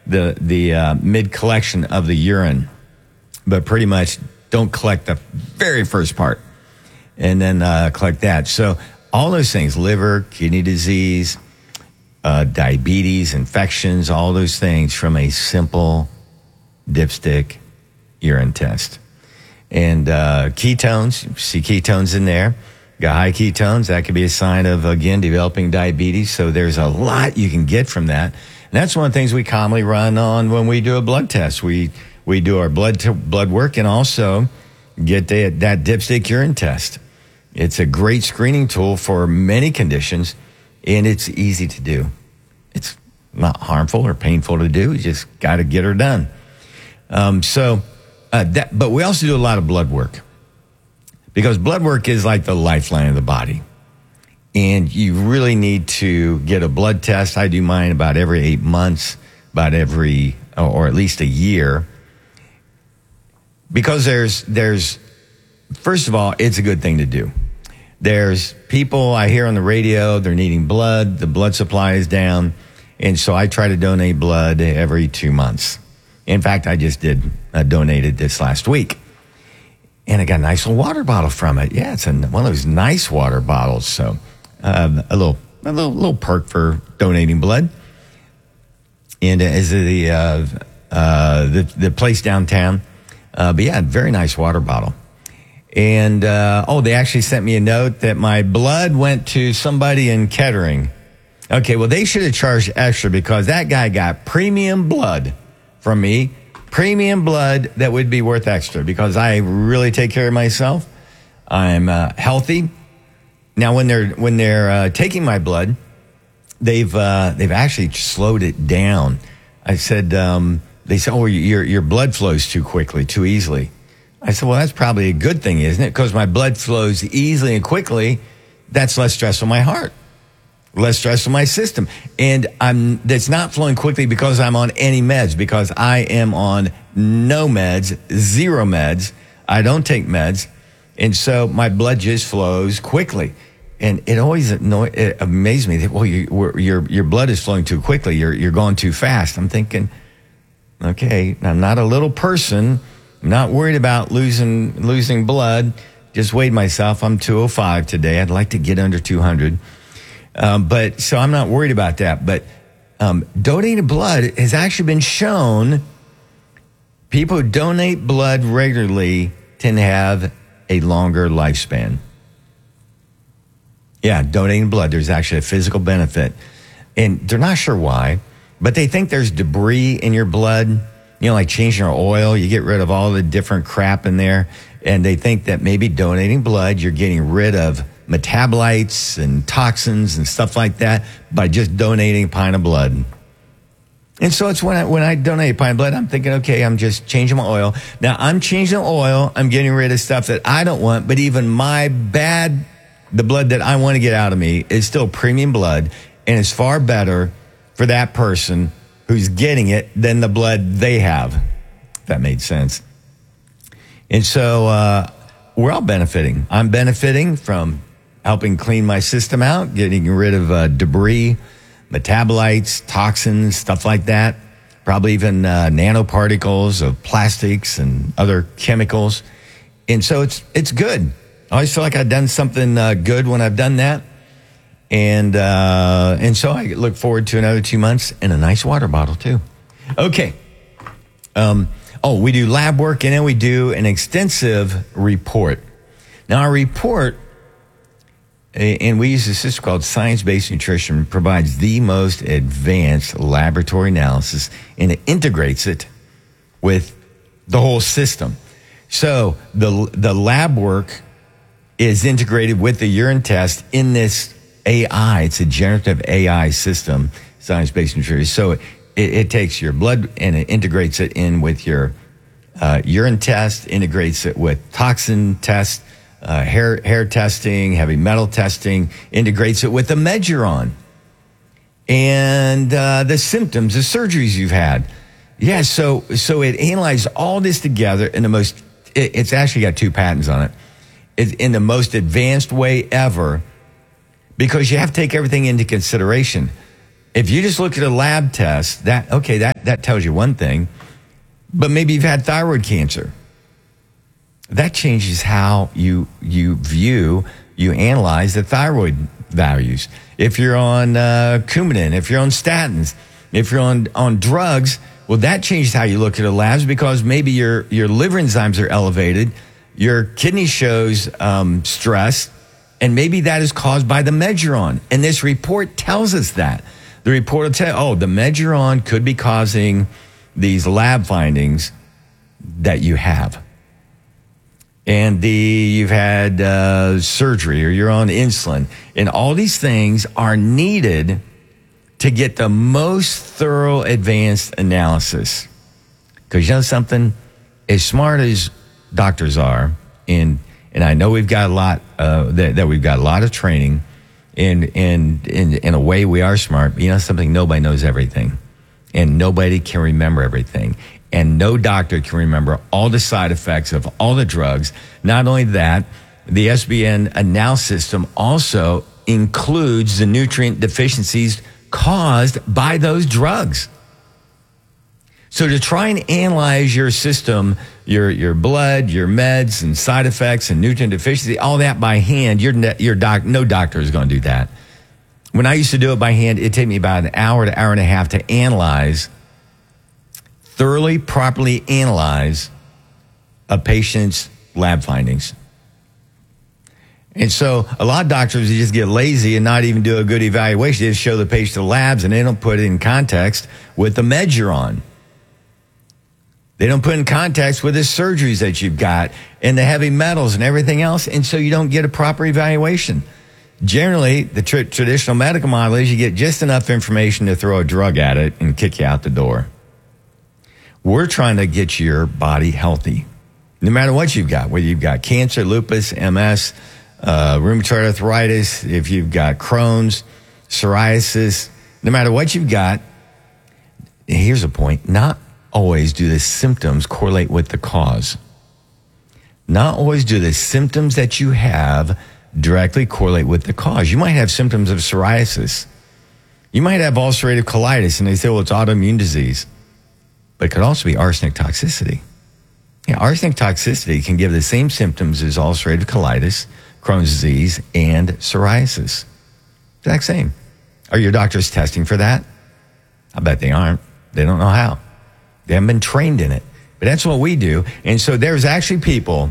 the mid collection of the urine, but pretty much don't collect the very first part, and then collect that. So all those things, liver, kidney disease, diabetes, infections, all those things from a simple dipstick urine test. And ketones, you see ketones in there. Got high ketones, that could be a sign of, again, developing diabetes. So there's a lot you can get from that. And that's one of the things we commonly run on when we do a blood test. We do our blood work and also get that dipstick urine test. It's a great screening tool for many conditions, and it's easy to do. It's not harmful or painful to do. You just got to get her done. But we also do a lot of blood work, because blood work is like the lifeline of the body. And you really need to get a blood test. I do mine about every 8 months, or at least a year. Because there's first of all, it's a good thing to do. There's people I hear on the radio, they're needing blood, the blood supply is down, and so I try to donate blood every 2 months. In fact, I just donated this last week. And I got a nice little water bottle from it. Yeah, it's one of those nice water bottles. So a little perk for donating blood. And is the place downtown. But yeah, very nice water bottle. And they actually sent me a note that my blood went to somebody in Kettering. Okay, well, they should have charged extra, because that guy got premium blood from me. Premium blood that would be worth extra, because I really take care of myself. I'm healthy. Now, when they're taking my blood, they've actually slowed it down. I said, they said, oh, your blood flows too quickly, too easily. I said, well, that's probably a good thing, isn't it? Because my blood flows easily and quickly. That's less stress on my heart, less stress on my system. And that's not flowing quickly because I'm on any meds, because I am on no meds, zero meds. I don't take meds. And so my blood just flows quickly. And it always it amazed me that, well, your blood is flowing too quickly. You're going too fast. I'm thinking, okay, I'm not a little person. I'm not worried about losing blood. Just weighed myself. I'm 205 today. I'd like to get under 200. But so I'm not worried about that. But donating blood has actually been shown. People who donate blood regularly tend to have a longer lifespan. Yeah, donating blood, there's actually a physical benefit. And they're not sure why, but they think there's debris in your blood. Like changing your oil, you get rid of all the different crap in there. And they think that maybe donating blood, you're getting rid of metabolites and toxins and stuff like that by just donating a pint of blood. And so it's when I donate a pint of blood, I'm thinking, okay, I'm just changing my oil. Now, I'm changing the oil. I'm getting rid of stuff that I don't want, but even the blood that I want to get out of me is still premium blood, and it's far better for that person who's getting it than the blood they have. If that made sense. And so we're all benefiting. I'm benefiting from helping clean my system out, getting rid of debris, metabolites, toxins, stuff like that. Probably even nanoparticles of plastics and other chemicals. And so it's good. I always feel like I've done something good when I've done that. And so I look forward to another 2 months and a nice water bottle too. Okay. We do lab work, and then we do an extensive report. Now our report, and we use a system called Science-Based Nutrition, provides the most advanced laboratory analysis, and it integrates it with the whole system. So the lab work is integrated with the urine test in this AI. It's a generative AI system, science-based nutrition. So it takes your blood and it integrates it in with your urine test, integrates it with toxin test, hair testing, heavy metal testing, integrates it with the meds you're on, and the symptoms, the surgeries you've had. Yeah, so it analyzes all this together in the most. It's actually got 2 patents on it. It's in the most advanced way ever, because you have to take everything into consideration. If you just look at a lab test, that tells you one thing, but maybe you've had thyroid cancer. That changes how you analyze the thyroid values. If you're on Coumadin, if you're on statins, if you're on drugs, well, that changes how you look at the labs because maybe your liver enzymes are elevated, your kidney shows stress, and maybe that is caused by the Meduron. And this report tells us that. The report will tell, the Meduron could be causing these lab findings that you have. And you've had surgery or you're on insulin. And all these things are needed to get the most thorough advanced analysis. Because you know something? As smart as doctors are, and I know we've got a lot, that we've got a lot of training, and in a way we are smart, but you know something? Nobody knows everything. And nobody can remember everything. And no doctor can remember all the side effects of all the drugs. Not only that, the SBN analysis system also includes the nutrient deficiencies caused by those drugs. So to try and analyze your system, your blood, your meds and side effects and nutrient deficiency, all that by hand, no doctor is going to do that. When I used to do it by hand, it'd take me about an hour to hour and a half to thoroughly, properly analyze a patient's lab findings. And so a lot of doctors, they just get lazy and not even do a good evaluation. They just show the patient the labs and they don't put it in context with the meds you're on. They don't put in context with the surgeries that you've got and the heavy metals and everything else. And so you don't get a proper evaluation. Generally, the traditional medical model is you get just enough information to throw a drug at it and kick you out the door. We're trying to get your body healthy, no matter what you've got, whether you've got cancer, lupus, MS, rheumatoid arthritis, if you've got Crohn's, psoriasis, no matter what you've got. Here's a point. Not always do the symptoms correlate with the cause. Not always do the symptoms that you have directly correlate with the cause. You might have symptoms of psoriasis. You might have ulcerative colitis, and they say, well, it's autoimmune disease. But it could also be arsenic toxicity. Yeah, arsenic toxicity can give the same symptoms as ulcerative colitis, Crohn's disease, and psoriasis. Exact same. Are your doctors testing for that? I bet they aren't. They don't know how. They haven't been trained in it. But that's what we do. And so there's actually people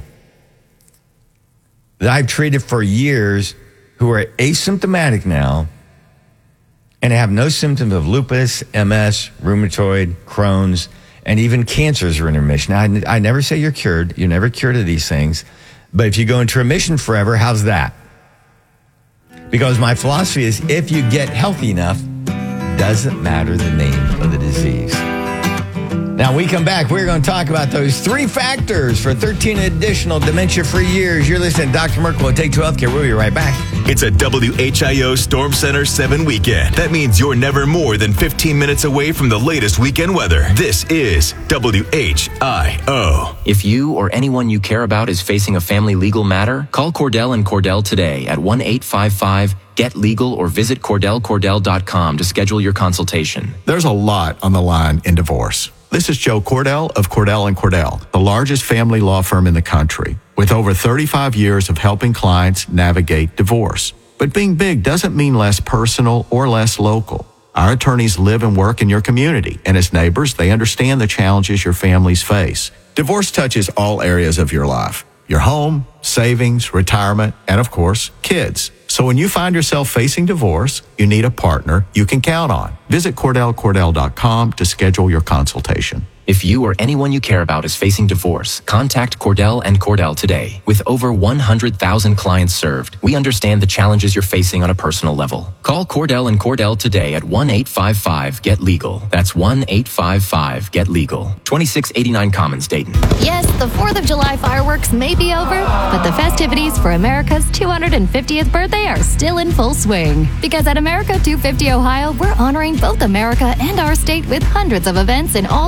that I've treated for years who are asymptomatic now and have no symptoms of lupus, MS, rheumatoid, Crohn's, and even cancers are in remission. Now, I never say you're cured. You're never cured of these things. But if you go into remission forever, how's that? Because my philosophy is if you get healthy enough, doesn't matter the name of the disease. Now, when we come back, we're going to talk about those 3 factors for 13 additional dementia-free years. You're listening to Dr. Merkel at Take 2 Healthcare. We'll be right back. It's a WHIO Storm Center 7 weekend. That means you're never more than 15 minutes away from the latest weekend weather. This is WHIO. If you or anyone you care about is facing a family legal matter, call Cordell and Cordell today at 1-855-GET-LEGAL or visit CordellCordell.com to schedule your consultation. There's a lot on the line in divorce. This is Joe Cordell of Cordell & Cordell, the largest family law firm in the country, with over 35 years of helping clients navigate divorce. But being big doesn't mean less personal or less local. Our attorneys live and work in your community, and as neighbors, they understand the challenges your families face. Divorce touches all areas of your life: your home, savings, retirement, and of course, kids. So when you find yourself facing divorce, you need a partner you can count on. Visit CordellCordell.com to schedule your consultation. If you or anyone you care about is facing divorce, contact Cordell and Cordell today. With over 100,000 clients served, we understand the challenges you're facing on a personal level. Call Cordell and Cordell today at 1-855-GET-LEGAL. That's 1-855-GET-LEGAL. 2689 Commons, Dayton. Yes, the 4th of July fireworks may be over, but the festivities for America's 250th birthday are still in full swing. Because at America 250 Ohio, we're honoring both America and our state with hundreds of events in all 88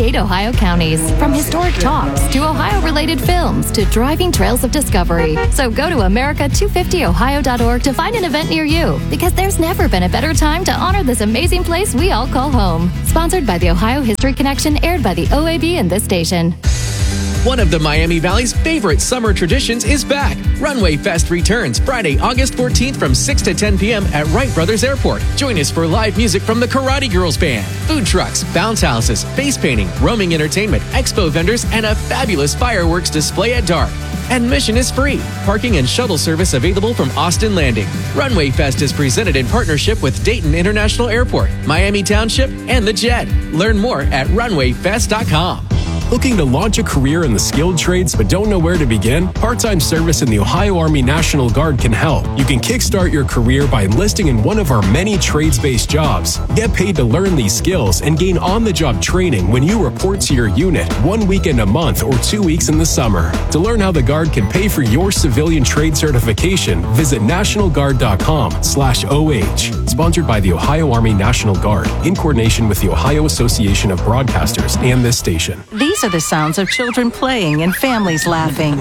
8 Ohio counties. From historic talks to Ohio-related films to driving trails of discovery. So go to America250ohio.org to find an event near you, because there's never been a better time to honor this amazing place we all call home. Sponsored by the Ohio History Connection, aired by the OAB and this station. One of the Miami Valley's favorite summer traditions is back. Runway Fest returns Friday, August 14th from 6 to 10 p.m. at Wright Brothers Airport. Join us for live music from the Karate Girls Band, food trucks, bounce houses, face painting, roaming entertainment, expo vendors, and a fabulous fireworks display at dark. Admission is free. Parking and shuttle service available from Austin Landing. Runway Fest is presented in partnership with Dayton International Airport, Miami Township, and The Jet. Learn more at runwayfest.com. Looking to launch a career in the skilled trades but don't know where to begin? Part-time service in the Ohio Army National Guard can help. You can kickstart your career by enlisting in one of our many trades-based jobs. Get paid to learn these skills and gain on-the-job training when you report to your unit 1 weekend a month or 2 weeks in the summer. To learn how the Guard can pay for your civilian trade certification, visit nationalguard.com/OH. Sponsored by the Ohio Army National Guard in coordination with the Ohio Association of Broadcasters and this station. These are the sounds of children playing and families laughing.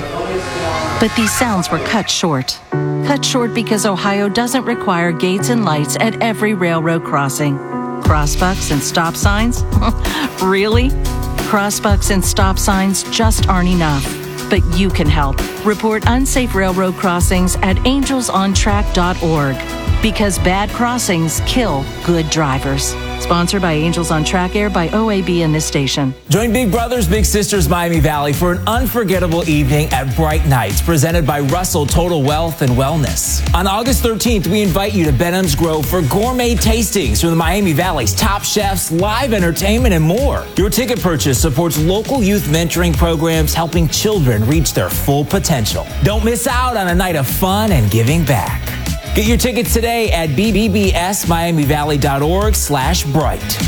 But these sounds were cut short. Cut short because Ohio doesn't require gates and lights at every railroad crossing. Crossbucks and stop signs? Really? Crossbucks and stop signs just aren't enough. But you can help. Report unsafe railroad crossings at angelsontrack.org. Because bad crossings kill good drivers. Sponsored by Angels on Track, aired by OAB and this station. Join Big Brothers Big Sisters Miami Valley for an unforgettable evening at Bright Nights, presented by Russell Total Wealth and Wellness. On August 13th, we invite you to Benham's Grove for gourmet tastings from the Miami Valley's top chefs, live entertainment, and more. Your ticket purchase supports local youth mentoring programs, helping children reach their full potential. Don't miss out on a night of fun and giving back. Get your tickets today at bbbsmiamivalley.org/bright.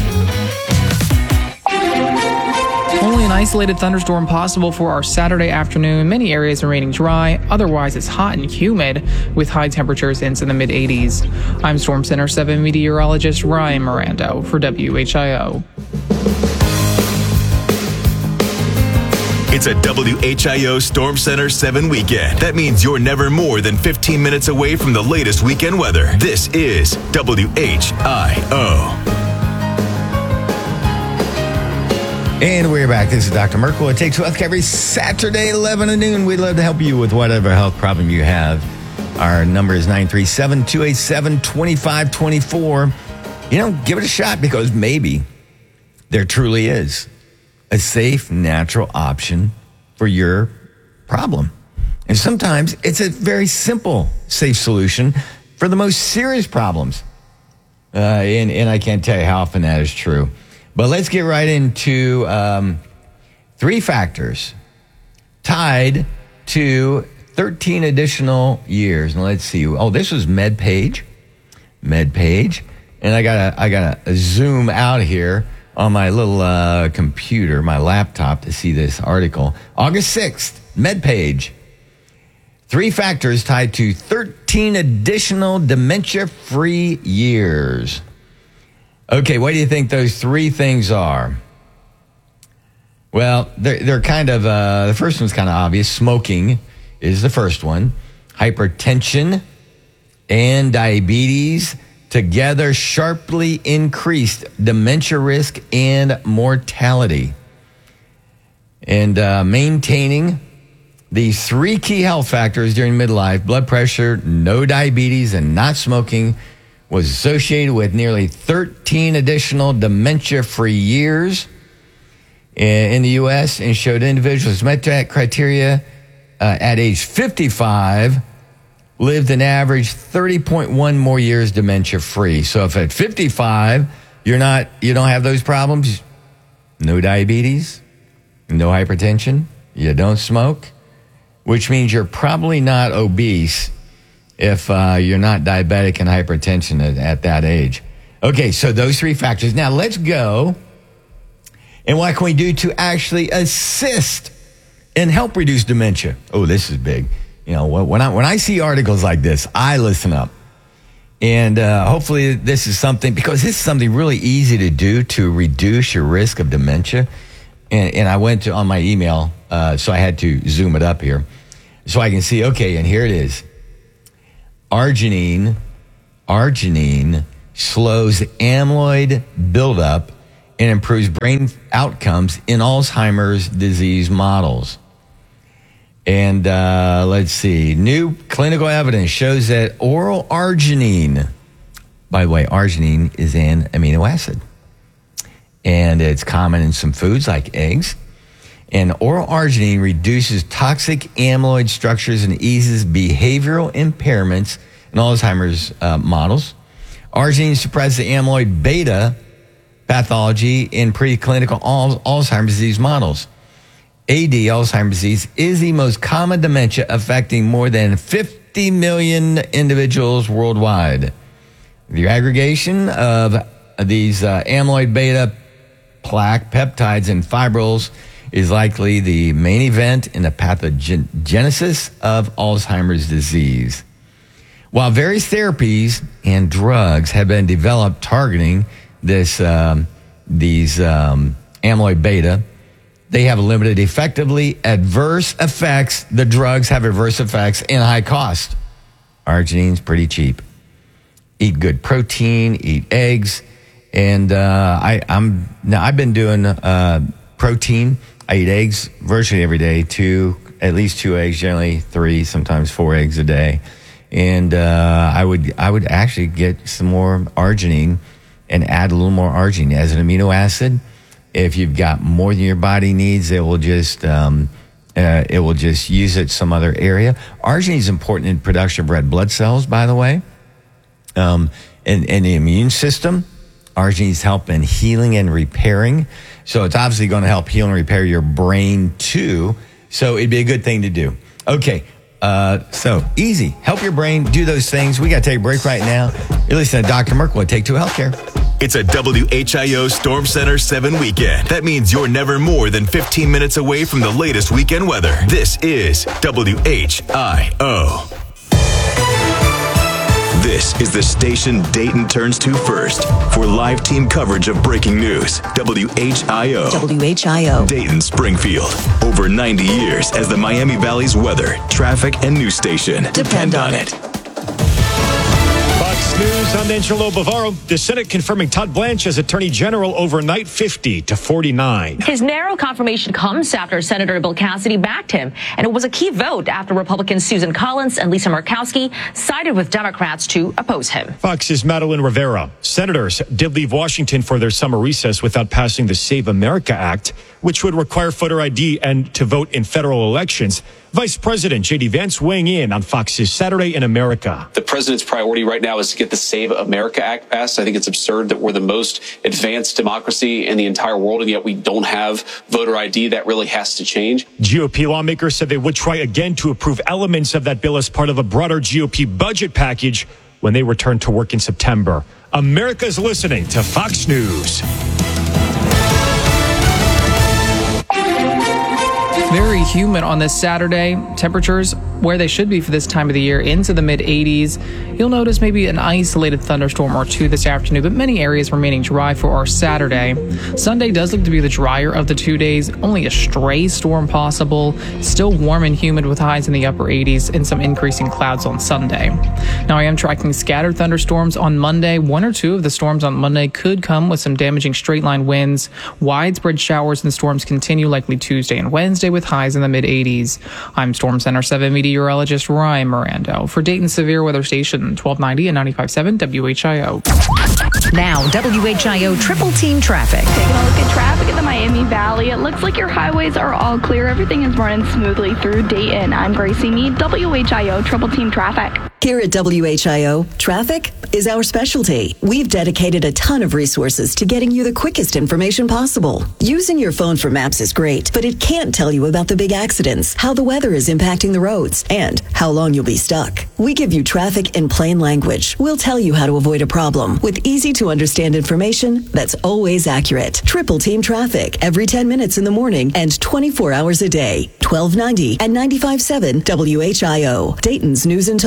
Only an isolated thunderstorm possible for our Saturday afternoon. Many areas remaining dry. Otherwise, it's hot and humid with high temperatures into the mid-80s. I'm Storm Center 7 meteorologist Ryan Mirando for WHIO. It's a WHIO Storm Center 7 weekend. That means you're never more than 15 minutes away from the latest weekend weather. This is WHIO. And we're back. This is Dr. Merkel. It takes health every Saturday, 11 to noon. We'd love to help you with whatever health problem you have. Our number is 937-287-2524. You know, give it a shot, because maybe there truly is a safe, natural option for your problem. And sometimes it's a very simple, safe solution for the most serious problems. And I can't tell you how often that is true. But let's get right into 3 factors tied to 13 additional years. And let's see. Oh, this was MedPage. And I gotta zoom out here on my little computer, my laptop, to see this article. August 6th, MedPage. 3 factors tied to 13 additional dementia-free years. Okay, what do you think those 3 things are? Well, they're kind of, the first one's kind of obvious. Smoking is the first one. Hypertension and diabetes together sharply increased dementia risk and mortality. And maintaining these 3 key health factors during midlife, blood pressure, no diabetes, and not smoking, was associated with nearly 13 additional dementia-free years in the U.S. and showed individuals met that criteria at age 55 lived an average 30.1 more years dementia-free. So if at 55 you don't have those problems, no diabetes, no hypertension, you don't smoke, which means you're probably not obese if you're not diabetic and hypertension at that age. Okay, so those 3 factors. Now let's go. And what can we do to actually assist and help reduce dementia? Oh, this is big. You know, when I see articles like this, I listen up. And hopefully this is something, because this is something really easy to do to reduce your risk of dementia. And I went on my email, so I had to zoom it up here so I can see, okay, and here it is. Arginine slows amyloid buildup and improves brain outcomes in Alzheimer's disease models. And let's see. New clinical evidence shows that oral arginine, by the way, arginine is an amino acid. And it's common in some foods like eggs. And oral arginine reduces toxic amyloid structures and eases behavioral impairments in Alzheimer's models. Arginine suppresses the amyloid beta pathology in preclinical Alzheimer's disease models. AD, Alzheimer's disease, is the most common dementia affecting more than 50 million individuals worldwide. The aggregation of these amyloid beta plaque peptides and fibrils is likely the main event in the pathogenesis of Alzheimer's disease. While various therapies and drugs have been developed targeting these amyloid beta, they have limited effectively adverse effects. The drugs have adverse effects and high cost. Arginine's pretty cheap. Eat good protein, eat eggs. And I've been doing protein. I eat eggs virtually every day, at least 2 eggs, generally 3, sometimes 4 eggs a day. And I would actually get some more arginine and add a little more arginine as an amino acid. If you've got more than your body needs, it will just use it some other area. Arginine is important in production of red blood cells, by the way, in the immune system. Arginine's help in healing and repairing. So it's obviously going to help heal and repair your brain too. So it'd be a good thing to do. Okay. So easy. Help your brain do those things. We got to take a break right now. You're listening to Dr. Merkel at Take 2 Healthcare. It's a WHIO Storm Center 7 weekend. That means you're never more than 15 minutes away from the latest weekend weather. This is WHIO. This is the station Dayton turns to first for live team coverage of breaking news. WHIO. Dayton, Springfield. Over 90 years as the Miami Valley's weather, traffic, and news station. Depend on it. Fox News, I'm Angelo Bavaro. The Senate confirming Todd Blanche as Attorney General overnight, 50-49. His narrow confirmation comes after Senator Bill Cassidy backed him, and it was a key vote after Republicans Susan Collins and Lisa Murkowski sided with Democrats to oppose him. Fox's Madeline Rivera. Senators did leave Washington for their summer recess without passing the Save America Act, which would require voter ID and to vote in federal elections. Vice President J.D. Vance weighing in on Fox's Saturday in America. The president's priority right now is to get the Save America Act passed. I think it's absurd that we're the most advanced democracy in the entire world, and yet we don't have voter ID. That really has to change. GOP lawmakers said they would try again to approve elements of that bill as part of a broader GOP budget package when they return to work in September. America's listening to Fox News. Very humid on this Saturday. Temperatures where they should be for this time of the year, into the mid-80s. You'll notice maybe an isolated thunderstorm or two this afternoon, but many areas remaining dry for our Saturday. Sunday does look to be the drier of the 2 days. Only a stray storm possible. Still warm and humid with highs in the upper 80s and some increasing clouds on Sunday. Now I am tracking scattered thunderstorms on Monday. 1 or 2 of the storms on Monday could come with some damaging straight-line winds. Widespread showers and storms continue likely Tuesday and Wednesday with highs in the mid-80s. I'm Storm Center 7 meteorologist Ryan Mirando for Dayton Severe Weather Station 1290 and 95.7 WHIO. Now, WHIO Triple Team Traffic. Taking a look at traffic in the Miami Valley. It looks like your highways are all clear. Everything is running smoothly through Dayton. I'm Gracie Mead, WHIO Triple Team Traffic. Here at WHIO, traffic is our specialty. We've dedicated a ton of resources to getting you the quickest information possible. Using your phone for maps is great, but it can't tell you about the big accidents, how the weather is impacting the roads, and how long you'll be stuck. We give you traffic in plain language. We'll tell you how to avoid a problem with easy-to-understand information that's always accurate. Triple Team Traffic every 10 minutes in the morning and 24 hours a day. 1290 and 95.7 WHIO, Dayton's News and Talk.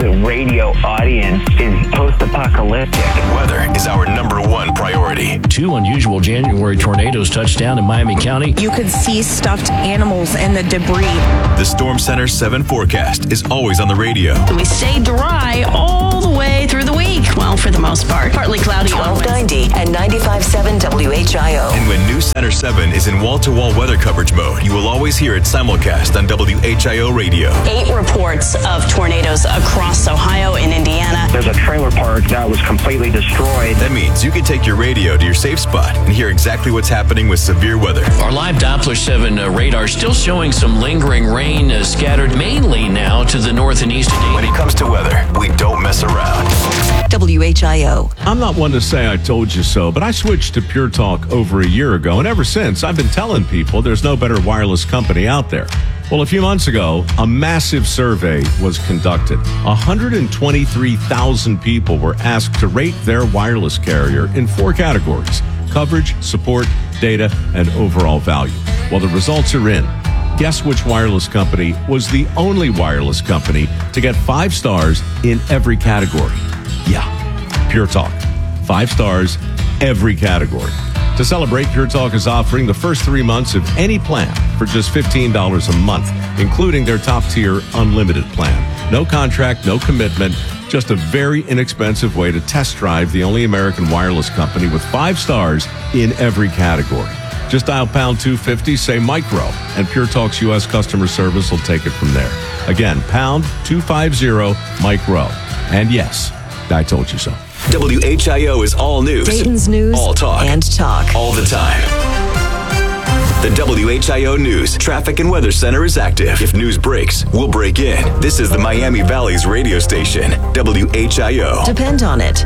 the radio audience is post-apocalyptic. Weather is our number one priority. 2 unusual January tornadoes touched down in Miami County. You could see stuffed animals and the debris. The Storm Center 7 forecast is always on the radio. We stay dry all the way through the week. Well, for the most part. Partly cloudy. 1290 and 95.7 WHIO. And when News Center 7 is in wall-to-wall weather coverage mode, you will always hear it simulcast on WHIO radio. 8 reports of tornadoes across Ohio and Indiana. There's a trailer park that was completely destroyed. That means you can take your radio to your safe spot and hear exactly what's happening with severe weather. Our live Doppler 7 radar still showing some lingering rain scattered mainly now to the north and east. When it comes to weather, we don't mess around. WHIO. I'm not one to say I told you so, but I switched to Pure Talk over a year ago, and ever since, I've been telling people there's no better wireless company out there. Well, a few months ago, a massive survey was conducted. 123,000 people were asked to rate their wireless carrier in 4 categories: coverage, support, data, and overall value. Well, the results are in. Guess which wireless company was the only wireless company to get 5 stars in every category? Yeah, Pure Talk. 5 stars, every category. To celebrate, Pure Talk is offering the first 3 months of any plan for just $15 a month, including their top-tier unlimited plan. No contract, no commitment, just a very inexpensive way to test drive the only American wireless company with 5 stars in every category. Just dial pound 250, say micro, and Pure Talk's U.S. customer service will take it from there. Again, pound 250 micro. And yes, I told you so. WHIO is all news. Dayton's news. All talk. And talk. All the time. The WHIO News Traffic and Weather Center is active. If news breaks, we'll break in. This is the Miami Valley's radio station, WHIO. Depend on it.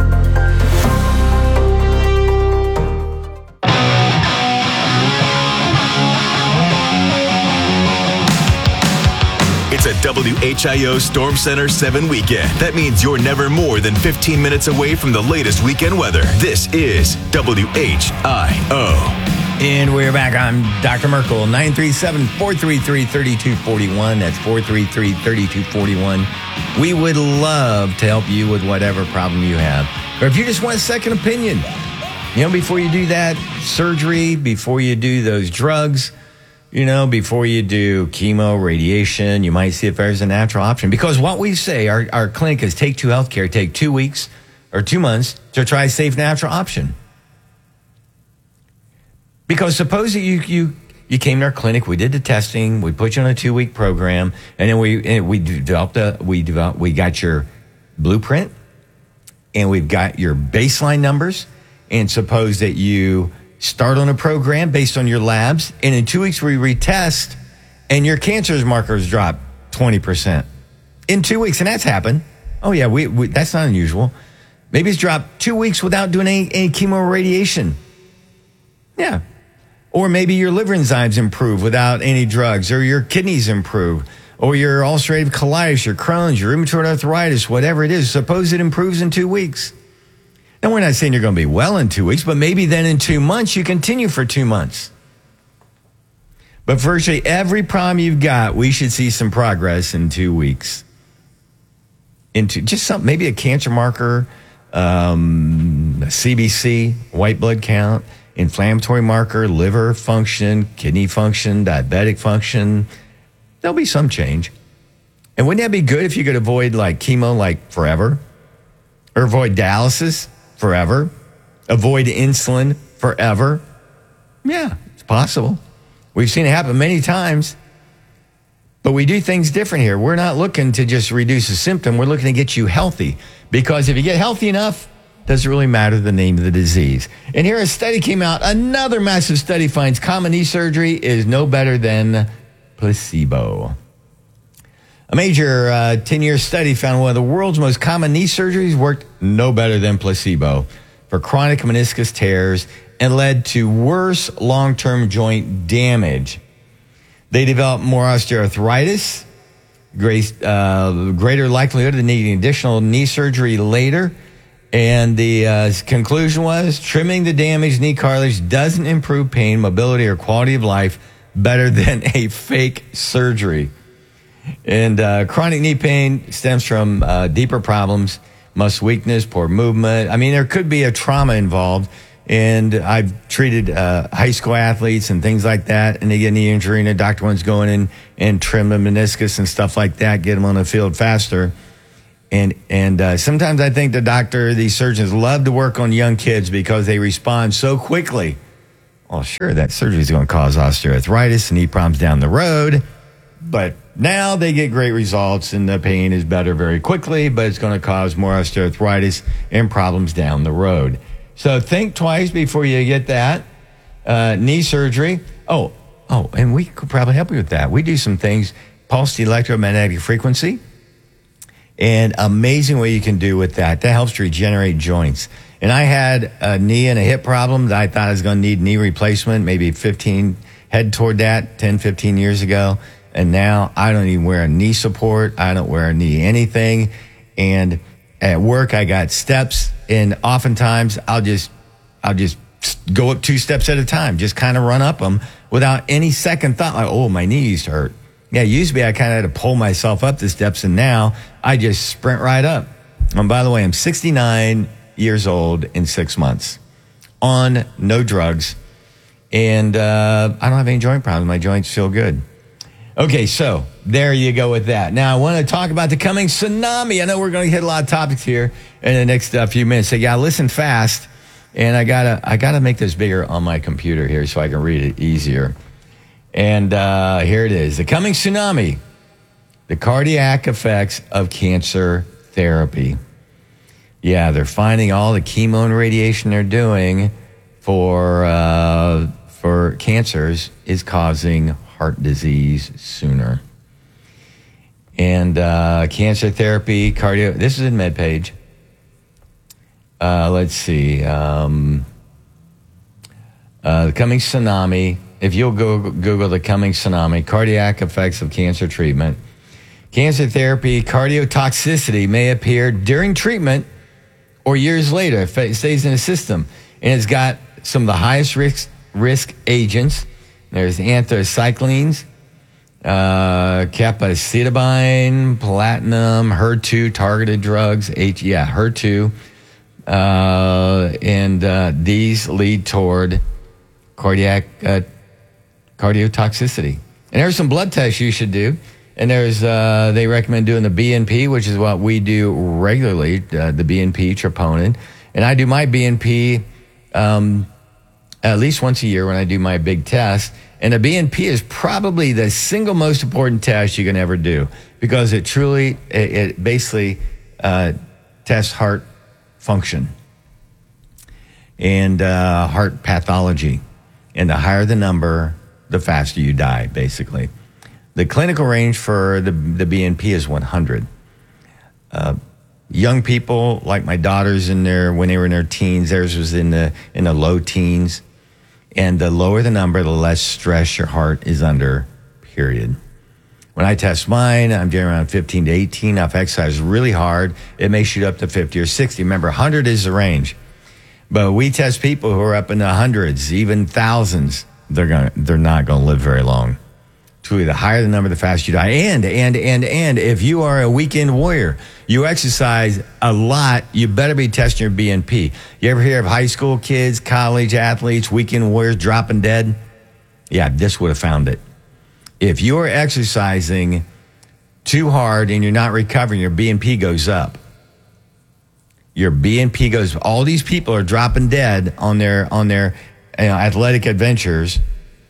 It's a WHIO Storm Center 7 weekend. That means you're never more than 15 minutes away from the latest weekend weather. This is WHIO. And we're back. I'm Dr. Merkel, 937-433-3241. That's 433-3241. We would love to help you with whatever problem you have. Or if you just want a second opinion, before you do that surgery, before you do those drugs, before you do chemo, radiation, you might see if there's a natural option. Because what we say, our clinic is Take 2 Healthcare, take 2 weeks or 2 months to try a safe natural option. Because suppose that you came to our clinic, we did the testing, we put you on a 2-week program, and then we got your blueprint, and we've got your baseline numbers, and suppose that you start on a program based on your labs, and in 2 weeks we retest, and your cancer markers drop 20%. In 2 weeks, and that's happened. Oh yeah, we that's not unusual. Maybe it's dropped 2 weeks without doing any chemo or radiation. Yeah. Or maybe your liver enzymes improve without any drugs, or your kidneys improve, or your ulcerative colitis, your Crohn's, your rheumatoid arthritis, whatever it is. Suppose it improves in 2 weeks. Now, we're not saying you're going to be well in 2 weeks, but maybe then in 2 months, you continue for 2 months. But virtually every problem you've got, we should see some progress in 2 weeks. Into just something, maybe a cancer marker, a CBC, white blood count, inflammatory marker, liver function, kidney function, diabetic function. There'll be some change. And wouldn't that be good if you could avoid chemo forever? Or avoid dialysis forever? Avoid insulin forever? Yeah, it's possible. We've seen it happen many times. But we do things different here. We're not looking to just reduce a symptom. We're looking to get you healthy. Because if you get healthy enough, doesn't really matter the name of the disease. And here a study came out. Another massive study finds common knee surgery is no better than placebo. A major 10-year study found one of the world's most common knee surgeries worked no better than placebo for chronic meniscus tears and led to worse long-term joint damage. They developed more osteoarthritis, greater likelihood of needing additional knee surgery later. And the conclusion was trimming the damaged knee cartilage doesn't improve pain, mobility, or quality of life better than a fake surgery. And chronic knee pain stems from deeper problems, muscle weakness, poor movement. I mean, there could be a trauma involved. And I've treated high school athletes and things like that, and they get a knee injury, and the doctor wants to go in and trim the meniscus and stuff like that, get them on the field faster. And sometimes I think these surgeons love to work on young kids because they respond so quickly. Well, sure, that surgery is going to cause osteoarthritis and knee problems down the road, but now they get great results, and the pain is better very quickly, but it's going to cause more osteoarthritis and problems down the road. So think twice before you get that knee surgery. Oh, and we could probably help you with that. We do some things, pulsed electromagnetic frequency, and amazing what you can do with that. That helps to regenerate joints. And I had a knee and a hip problem that I thought I was going to need knee replacement, maybe 10, 15 years ago. And now I don't even wear a knee support. I don't wear a knee anything. And at work, I got steps, and oftentimes I'll just go up 2 steps at a time, just kind of run up them without any second thought, like, oh, my knees hurt. Yeah, it used to be I kind of had to pull myself up the steps, and now I just sprint right up. And by the way, I'm 69 years old in 6 months, on no drugs, and I don't have any joint problems. My joints feel good. Okay, so there you go with that. Now, I want to talk about the coming tsunami. I know we're going to hit a lot of topics here in the next few minutes. So, yeah, listen fast, and I gotta make this bigger on my computer here so I can read it easier. And here it is. The coming tsunami, the cardiac effects of cancer therapy. Yeah, they're finding all the chemo and radiation they're doing for cancers is causing heart disease sooner. And cancer therapy, this is in MedPage. Let's see. The coming tsunami. If you'll Google the coming tsunami, cardiac effects of cancer treatment. Cancer therapy, cardiotoxicity may appear during treatment or years later if it stays in the system. And it's got some of the highest risk agents. There's anthracyclines, capecitabine, platinum, HER2 targeted drugs, HER2, and these lead toward cardiac cardiotoxicity. And there's some blood tests you should do. And there's they recommend doing the BNP, which is what we do regularly, the BNP troponin. And I do my BNP at least once a year when I do my big test. And the BNP is probably the single most important test you can ever do because it basically tests heart function and heart pathology. And the higher the number, the faster you die, basically. The clinical range for the BNP is 100. Young people, like my daughters when they were in their teens, theirs was in the low teens. And the lower the number, the less stress your heart is under, period. When I test mine, I'm getting around 15 to 18. Now, if I exercise really hard, it may shoot up to 50 or 60. Remember, 100 is the range. But we test people who are up in the hundreds, even thousands. They're not going to live very long. Truly, the higher the number, the faster you die. And if you are a weekend warrior, you exercise a lot, you better be testing your BNP. You ever hear of high school kids, college athletes, weekend warriors dropping dead? Yeah, this would have found it. If you're exercising too hard and you're not recovering, your BNP goes up. Your BNP goes. All these people are dropping dead on their athletic adventures.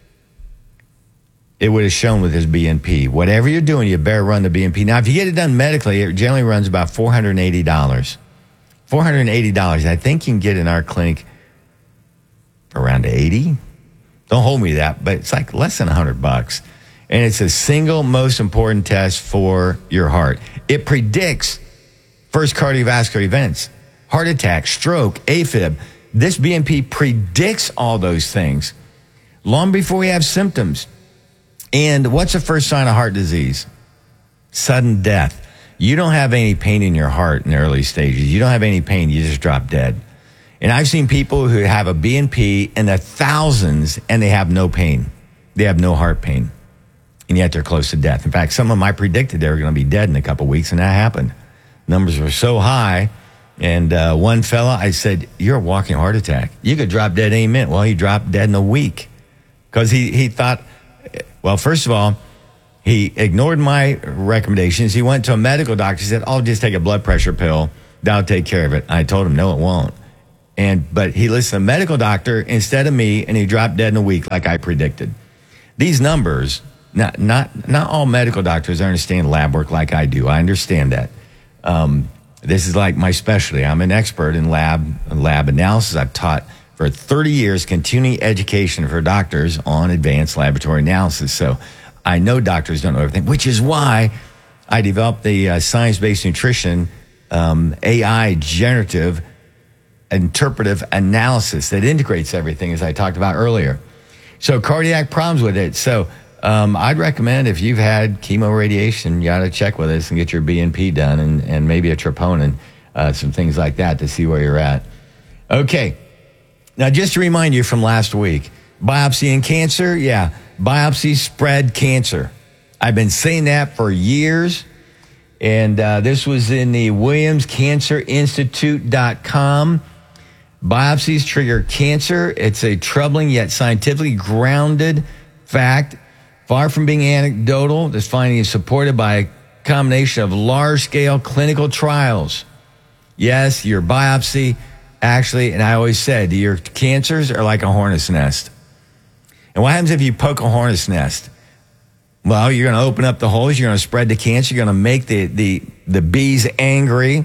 It would have shown with his BNP. Whatever you're doing, you better run the BNP. Now, if you get it done medically, it generally runs about $480. $480. I think you can get in our clinic around 80. Don't hold me to that, but it's like less than $100. And it's the single most important test for your heart. It predicts first cardiovascular events, heart attack, stroke, AFib. This BNP predicts all those things long before we have symptoms. And what's the first sign of heart disease? Sudden death. You don't have any pain in your heart in the early stages. You don't have any pain. You just drop dead. And I've seen people who have a BNP in the thousands and they have no pain. They have no heart pain. and yet they're close to death. In fact, some of them I predicted they were going to be dead in a couple of weeks, and that happened. Numbers were so high, and one fella, I said, "You're a walking heart attack. You could drop dead any minute." Well, he dropped dead in a week because he thought, well, first of all, he ignored my recommendations. He went to a medical doctor. He said, "I'll just take a blood pressure pill. That'll take care of it." I told him, "No, it won't." But he listened to a medical doctor instead of me, and he dropped dead in a week like I predicted. These numbers, not all medical doctors understand lab work like I do. I understand that. This is like my specialty. I'm an expert in lab analysis. I've taught for 30 years continuing education for doctors on advanced laboratory analysis. So I know doctors don't know everything, which is why I developed the science-based nutrition AI generative interpretive analysis that integrates everything, as I talked about earlier. So cardiac problems with it. So I'd recommend if you've had chemo radiation, you got to check with us and get your BNP done and maybe a troponin, some things like that to see where you're at. Okay. Now, just to remind you from last week, biopsy and cancer, yeah, biopsy spread cancer. I've been saying that for years. And this was in the WilliamsCancerInstitute.com. Biopsies trigger cancer. It's a troubling yet scientifically grounded fact. Far from being anecdotal, this finding is supported by a combination of large-scale clinical trials. Yes, your biopsy actually, and I always said, your cancers are like a hornet's nest. And what happens if you poke a hornet's nest? Well, you're going to open up the holes. You're going to spread the cancer. You're going to make the bees angry.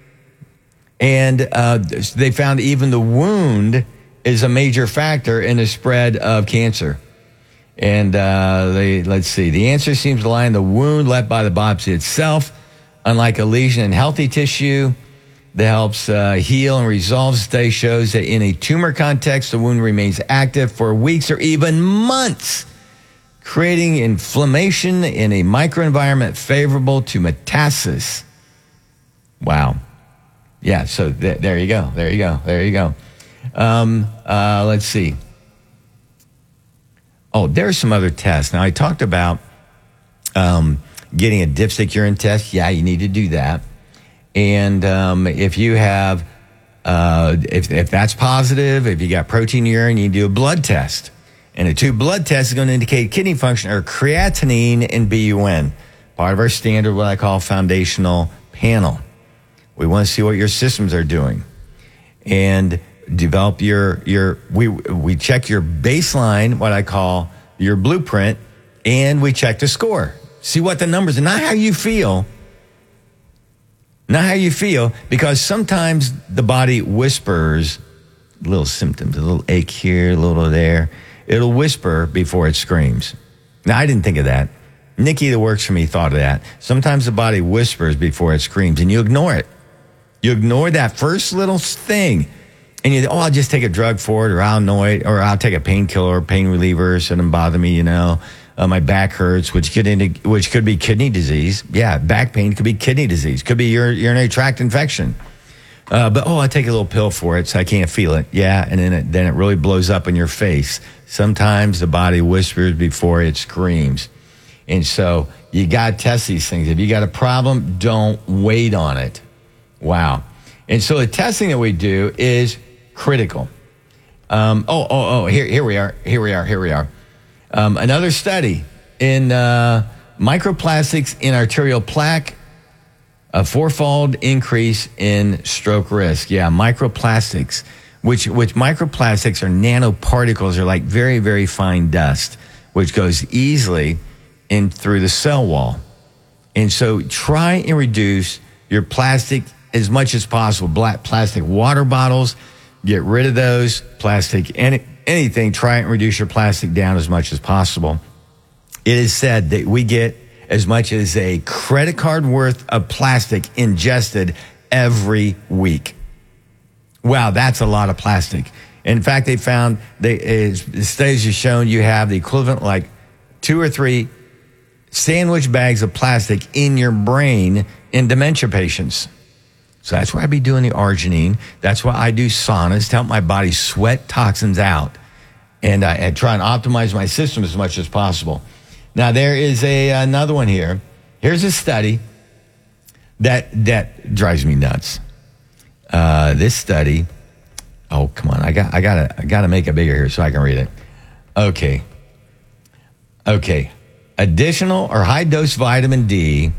And they found even the wound is a major factor in the spread of cancer. And let's see. The answer seems to lie in the wound left by the biopsy itself. Unlike a lesion in healthy tissue that helps heal and resolve, the study shows that in a tumor context, the wound remains active for weeks or even months, creating inflammation in a microenvironment favorable to metastasis. Wow. Yeah, so there you go. There you go. Let's see. Oh, there's some other tests. Now, I talked about getting a dipstick urine test. Yeah, you need to do that. And if you have, if that's positive, if you got protein in your urine, you need to do a blood test. And a tube blood test is going to indicate kidney function or creatinine and BUN, part of our standard, what I call foundational panel. We want to see what your systems are doing and develop we check your baseline, what I call your blueprint, and we check the score. See what the numbers are, not how you feel. Not how you feel, because sometimes the body whispers little symptoms, a little ache here, a little there. It'll whisper before it screams. Now, I didn't think of that. Nikki that works for me thought of that. Sometimes the body whispers before it screams, and you ignore it. You ignore that first little thing, and you, I'll just take a drug for it, or I'll annoy it, or I'll take a painkiller or pain reliever so it doesn't bother me, my back hurts, which could be kidney disease. Yeah, back pain could be kidney disease. Could be urinary tract infection. But I take a little pill for it so I can't feel it. Yeah, and then it really blows up in your face. Sometimes the body whispers before it screams. And so you got to test these things. If you got a problem, don't wait on it. Wow. And so the testing that we do is critical. Here we are. Another study in microplastics in arterial plaque, a fourfold increase in stroke risk. Yeah, microplastics, which microplastics are nanoparticles, are like very, very fine dust, which goes easily in through the cell wall. And so try and reduce your plastic as much as possible. Black plastic water bottles, get rid of those. Plastic, anything, try and reduce your plastic down as much as possible. It is said that we get as much as a credit card worth of plastic ingested every week. Wow, that's a lot of plastic. In fact, they found, the studies have shown you have the equivalent like 2 or 3 sandwich bags of plastic in your brain in dementia patients. So that's why I be doing the arginine. That's why I do saunas to help my body sweat toxins out. And I try and optimize my system as much as possible. Now, there is another one here. Here's a study that drives me nuts. This study, oh, come on. I gotta make it bigger here so I can read it. Okay. Additional or high-dose vitamin D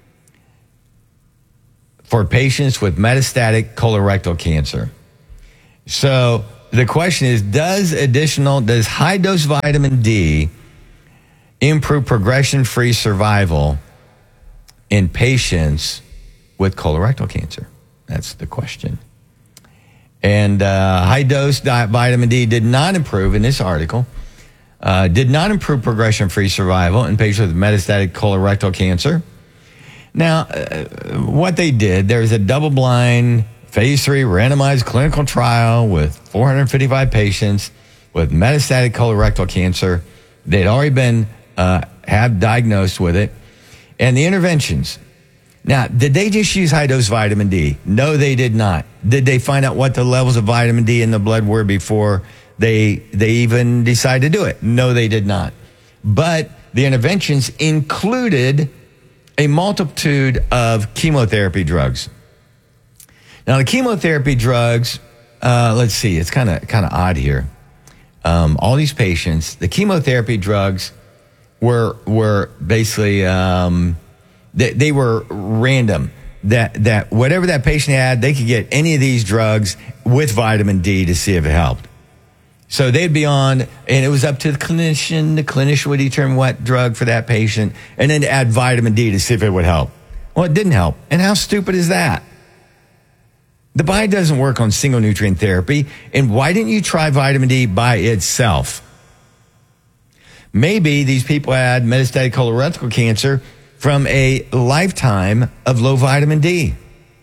for patients with metastatic colorectal cancer. So the question is, does high-dose vitamin D improve progression-free survival in patients with colorectal cancer? That's the question. And high-dose vitamin D did not improve, in this article, did not improve progression-free survival in patients with metastatic colorectal cancer. Now, what they did, there was a double-blind phase 3 randomized clinical trial with 455 patients with metastatic colorectal cancer. They'd already been have diagnosed with it. And the interventions. Now, did they just use high-dose vitamin D? No, they did not. Did they find out what the levels of vitamin D in the blood were before they even decided to do it? No, they did not. But the interventions included a multitude of chemotherapy drugs. Now, the chemotherapy drugs, let's see, it's kind of odd here. All these patients, the chemotherapy drugs were basically they were random. That whatever that patient had, they could get any of these drugs with vitamin D to see if it helped. So they'd be on, and it was up to the clinician. The clinician would determine what drug for that patient, and then add vitamin D to see if it would help. Well, it didn't help. And how stupid is that? The body doesn't work on single nutrient therapy. And why didn't you try vitamin D by itself? Maybe these people had metastatic colorectal cancer from a lifetime of low vitamin D.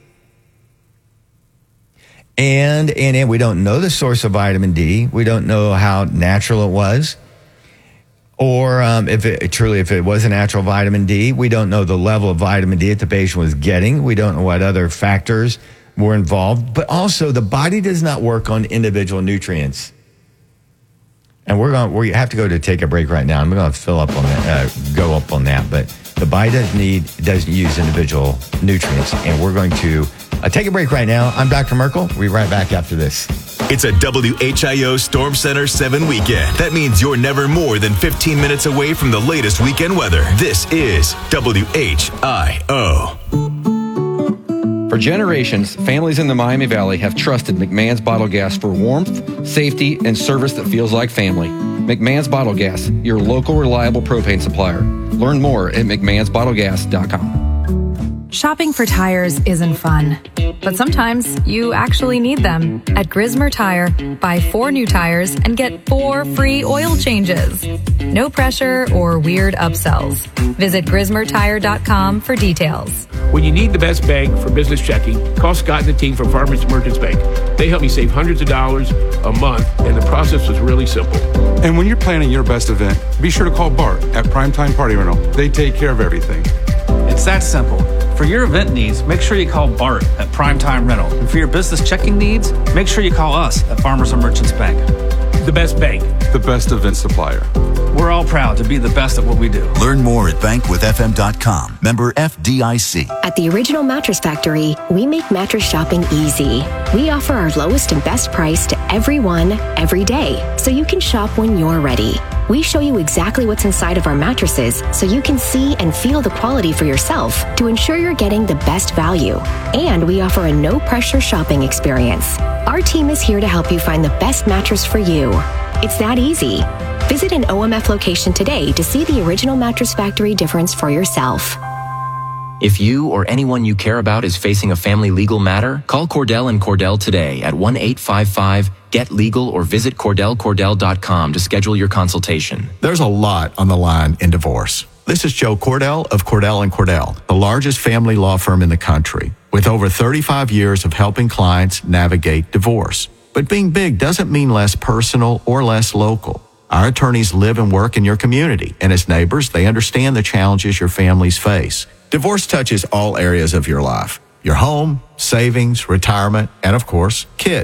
And we don't know the source of vitamin D. We don't know how natural it was. Or if it was a natural vitamin D, we don't know the level of vitamin D that the patient was getting. We don't know what other factors were involved. But also, the body does not work on individual nutrients. And we have to go to take a break right now. I'm going to go up on that. But the body doesn't use individual nutrients. And we're going to take a break right now. I'm Dr. Merkel. We'll be right back after this. It's a WHIO Storm Center 7 weekend. That means you're never more than 15 minutes away from the latest weekend weather. This is WHIO. For generations, families in the Miami Valley have trusted McMahon's Bottle Gas for warmth, safety, and service that feels like family. McMahon's Bottle Gas, your local reliable propane supplier. Learn more at McMahon'sBottleGas.com. Shopping for tires isn't fun, but sometimes you actually need them. At Grismer Tire, buy 4 new tires and get 4 free oil changes. No pressure or weird upsells. Visit GrismerTire.com for details. When you need the best bank for business checking, call Scott and the team from Farmers Merchants Bank. They help me save hundreds of dollars a month, and the process was really simple. And when you're planning your best event, be sure to call Bart at Primetime Party Rental. They take care of everything. It's that simple. For your event needs, make sure you call Bart at Primetime Rental. And for your business checking needs, make sure you call us at Farmers and Merchants Bank. The best bank. The best event supplier. We're all proud to be the best at what we do. Learn more at bankwithfm.com. Member FDIC. At the Original Mattress Factory, we make mattress shopping easy. We offer our lowest and best price to everyone, every day, so you can shop when you're ready. We show you exactly what's inside of our mattresses so you can see and feel the quality for yourself to ensure you're getting the best value. And we offer a no-pressure shopping experience. Our team is here to help you find the best mattress for you. It's that easy. Visit an OMF location today to see the Original Mattress Factory difference for yourself. If you or anyone you care about is facing a family legal matter, call Cordell and Cordell today at 1-855-GET-LEGAL or visit CordellCordell.com to schedule your consultation. There's a lot on the line in divorce. This is Joe Cordell of Cordell & Cordell, the largest family law firm in the country, with over 35 years of helping clients navigate divorce. But being big doesn't mean less personal or less local. Our attorneys live and work in your community, and as neighbors, they understand the challenges your families face. Divorce touches all areas of your life. Your home, savings, retirement, and of course, kids.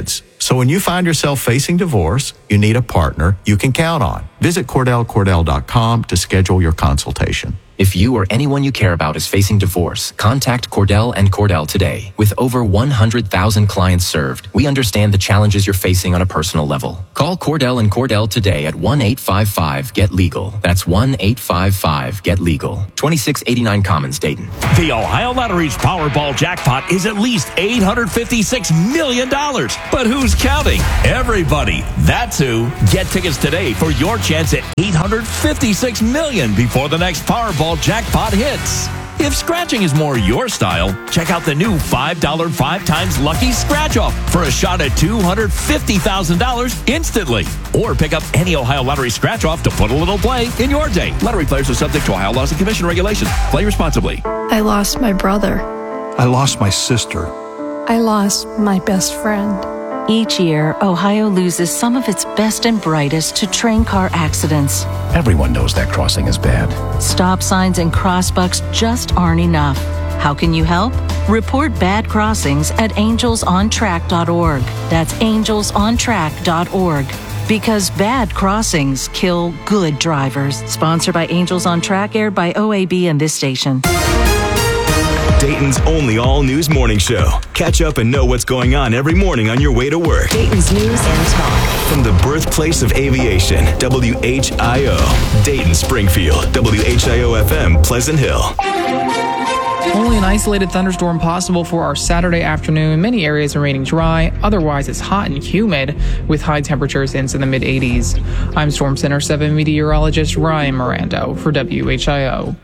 So when you find yourself facing divorce, you need a partner you can count on. Visit CordellCordell.com to schedule your consultation. If you or anyone you care about is facing divorce, contact Cordell and Cordell today. With over 100,000 clients served, we understand the challenges you're facing on a personal level. Call Cordell and Cordell today at 1-855-GET-LEGAL. That's 1-855-GET-LEGAL. 2689 Commons, Dayton. The Ohio Lottery's Powerball jackpot is at least $856 million. But who's counting? Everybody. That's who. Get tickets today for your chance at $856 million before the next Powerball jackpot hits. If scratching is more your style, check out the new $5 5 times Lucky Scratch Off for a shot at $250,000 instantly. Or pick up any Ohio Lottery Scratch Off to put a little play in your day. Lottery players are subject to Ohio laws and commission regulations. Play responsibly. I lost my brother. I lost my sister. I lost my best friend. Each year, Ohio loses some of its best and brightest to train car accidents. Everyone knows that crossing is bad. Stop signs and crossbucks just aren't enough. How can you help? Report bad crossings at angelsontrack.org. That's angelsontrack.org. Because bad crossings kill good drivers. Sponsored by Angels on Track, aired by OAB and this station. Dayton's only all-news morning show. Catch up and know what's going on every morning on your way to work. Dayton's news and talk. From the birthplace of aviation, WHIO. Dayton, Springfield. WHIO-FM, Pleasant Hill. Only an isolated thunderstorm possible for our Saturday afternoon. Many areas remaining dry. Otherwise, it's hot and humid with high temperatures into the mid-80s. I'm Storm Center 7 meteorologist Ryan Mirando for WHIO.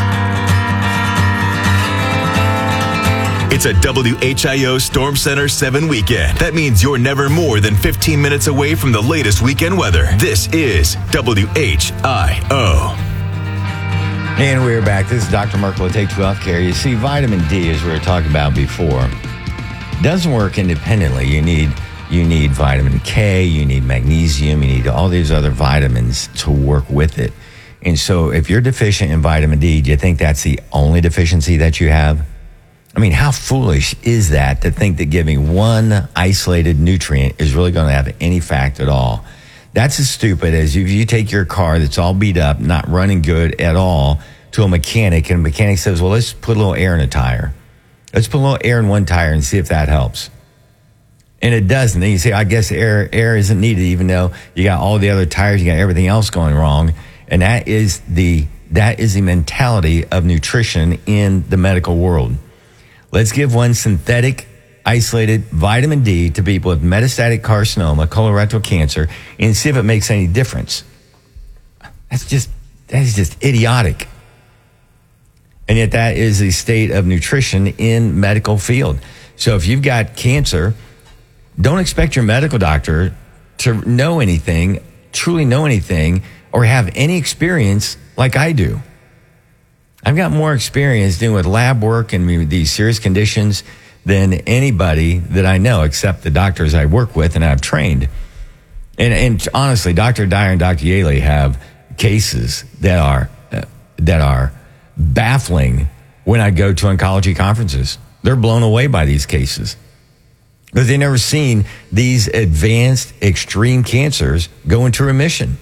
It's a WHIO Storm Center 7 weekend. That means you're never more than 15 minutes away from the latest weekend weather. This is WHIO. And we're back. This is Dr. Merkel at Take 2 Healthcare. You see, vitamin D, as we were talking about before, doesn't work independently. You need vitamin K, you need magnesium, you need all these other vitamins to work with it. And so if you're deficient in vitamin D, do you think that's the only deficiency that you have? I mean, how foolish is that to think that giving one isolated nutrient is really going to have any fact at all? That's as stupid as if you take your car that's all beat up, not running good at all, to a mechanic, and the mechanic says, well, let's put a little air in a tire. Let's put a little air in one tire and see if that helps. And it doesn't. Then you say, I guess air isn't needed, even though you got all the other tires, you got everything else going wrong. And that is the mentality of nutrition in the medical world. Let's give one synthetic, isolated vitamin D to people with metastatic carcinoma, colorectal cancer, and see if it makes any difference. That is just idiotic. And yet that is the state of nutrition in medical field. So if you've got cancer, don't expect your medical doctor to know anything, truly know anything, or have any experience like I do. I've got more experience dealing with lab work and these serious conditions than anybody that I know, except the doctors I work with and I've trained. And honestly, Dr. Dyer and Dr. Yaley have cases that are baffling when I go to oncology conferences. They're blown away by these cases because they've never seen these advanced extreme cancers go into remission.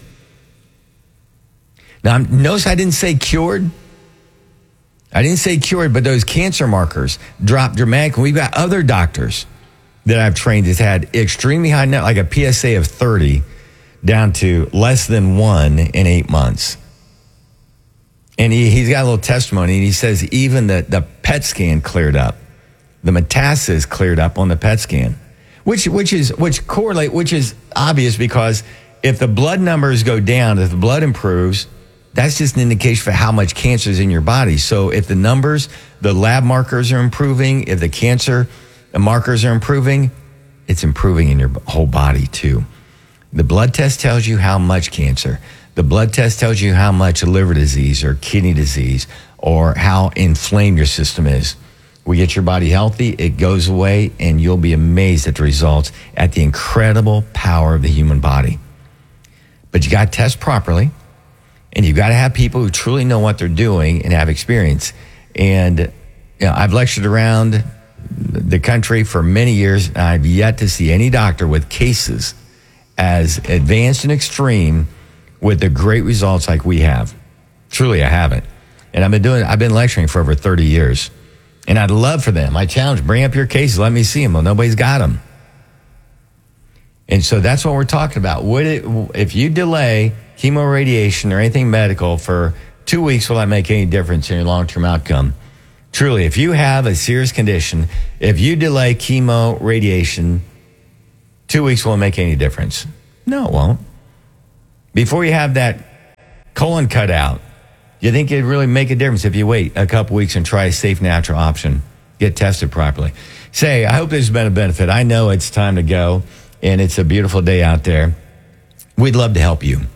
Now, notice I didn't say cured. I didn't say cured, but those cancer markers dropped dramatically. We've got other doctors that I've trained that's had extremely high, like a PSA of 30 down to less than 1 in 8 months. And he's got a little testimony, and he says even the PET scan cleared up. The metastasis cleared up on the PET scan, which is obvious because if the blood numbers go down, if the blood improves, that's just an indication for how much cancer is in your body. So if the numbers, the lab markers are improving, if the cancer markers are improving, it's improving in your whole body too. The blood test tells you how much cancer. The blood test tells you how much liver disease or kidney disease or how inflamed your system is. We get your body healthy, it goes away, and you'll be amazed at the results, at the incredible power of the human body. But you got to test properly. And you've got to have people who truly know what they're doing and have experience. And I've lectured around the country for many years, and I've yet to see any doctor with cases as advanced and extreme with the great results like we have. Truly, I haven't. And I've been lecturing for over 30 years. And I'd love for them. I challenge, bring up your cases, let me see them. Well, nobody's got them. And so that's what we're talking about. If you delay chemoradiation or anything medical for 2 weeks, will that make any difference in your long-term outcome? Truly, if you have a serious condition, if you delay chemoradiation, 2 weeks won't make any difference. No, it won't. Before you have that colon cut out, you think it'd really make a difference if you wait a couple weeks and try a safe, natural option? Get tested properly. Say, I hope this has been a benefit. I know it's time to go, and it's a beautiful day out there. We'd love to help you.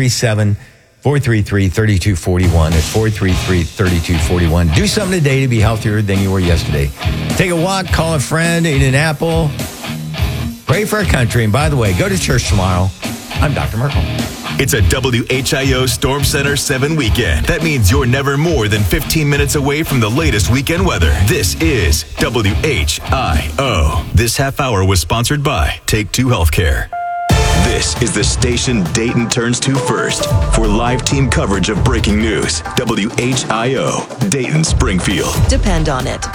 937-433-3241 at 433-3241. Do something today to be healthier than you were yesterday. Take a walk, call a friend, eat an apple. Pray for our country. And by the way, go to church tomorrow. I'm Dr. Merkel. It's a WHIO Storm Center 7 weekend. That means you're never more than 15 minutes away from the latest weekend weather. This is WHIO. This half hour was sponsored by Take Two Healthcare. This is the station Dayton turns to first for live team coverage of breaking news. WHIO, Dayton Springfield. Depend on it.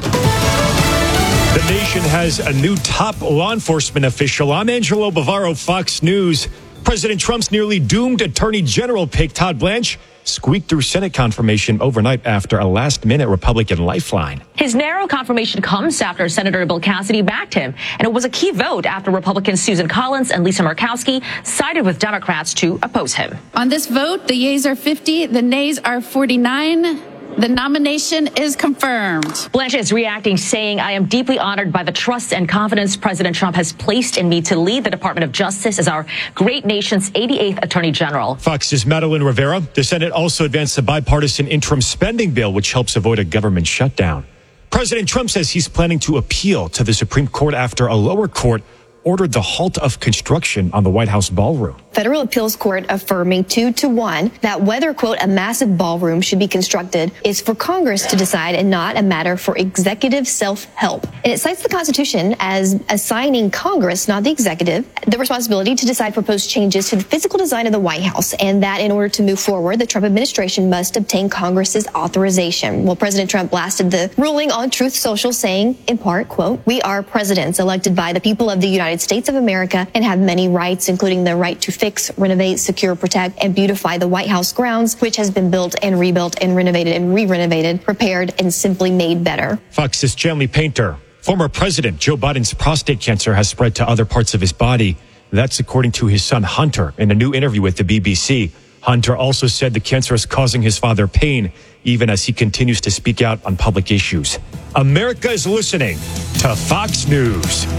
The nation has a new top law enforcement official. I'm Angelo Bavaro, Fox News. President Trump's nearly doomed Attorney General pick, Todd Blanche, squeaked through Senate confirmation overnight after a last-minute Republican lifeline. His narrow confirmation comes after Senator Bill Cassidy backed him, and it was a key vote after Republicans Susan Collins and Lisa Murkowski sided with Democrats to oppose him. On this vote, the yeas are 50, the nays are 49. The nomination is confirmed. Blanche is reacting, saying, I am deeply honored by the trust and confidence President Trump has placed in me to lead the Department of Justice as our great nation's 88th Attorney General. Fox's Madeline Rivera. The Senate also advanced a bipartisan interim spending bill, which helps avoid a government shutdown. President Trump says he's planning to appeal to the Supreme Court after a lower court ordered the halt of construction on the White House ballroom. Federal appeals court affirming 2-1 that whether, quote, a massive ballroom should be constructed is for Congress to decide and not a matter for executive self-help. And it cites the Constitution as assigning Congress, not the executive, the responsibility to decide proposed changes to the physical design of the White House, and that in order to move forward, the Trump administration must obtain Congress's authorization. Well, President Trump blasted the ruling on Truth Social, saying, in part, quote, we are presidents elected by the people of the United States of America and have many rights, including the right to fix, renovate, secure, protect, and beautify the White House grounds, which has been built and rebuilt and renovated and re-renovated, repaired, and simply made better. Fox's Chanley Painter. Former President Joe Biden's prostate cancer has spread to other parts of his body. That's according to his son Hunter in a new interview with the BBC. Hunter also said the cancer is causing his father pain, even as he continues to speak out on public issues. America is listening to Fox News.